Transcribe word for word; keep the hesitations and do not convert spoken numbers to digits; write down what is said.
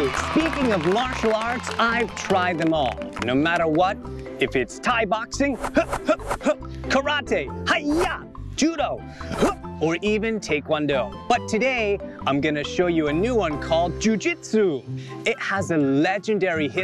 Speaking of martial arts, I've tried them all. No matter what, if it's Thai boxing, karate, hi-ya, judo, or even taekwondo. But today, I'm gonna show you a new one called Jiu Jitsu. It has a legendary history